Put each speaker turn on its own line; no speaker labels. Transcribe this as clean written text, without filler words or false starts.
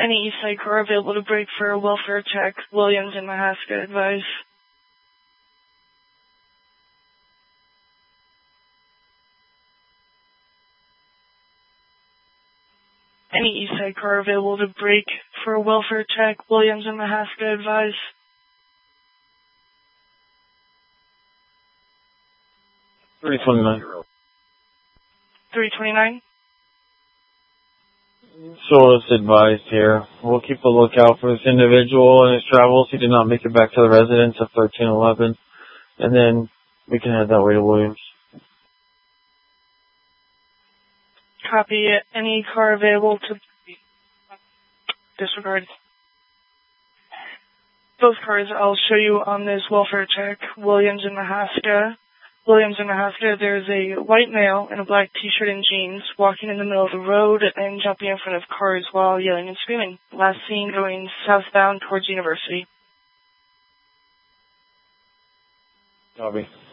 Any Eastside car available to brake for a welfare check. Williams and Mahaska advise. Any Eastside car available to brake for a welfare check. Williams and Mahaska advise.
329.
329.
So it's advised here. We'll keep a lookout for this individual and his travels. He did not make it back to the residence of 1311. And then we can head that way to Williams.
Copy. Any car available to disregard. Both cars I'll show you on this welfare check. Williams and Mahaska. Williams and Mahaska, there's a white male in a black t-shirt and jeans walking in the middle of the road and jumping in front of cars while yelling and screaming. Last seen going southbound towards University.
Copy.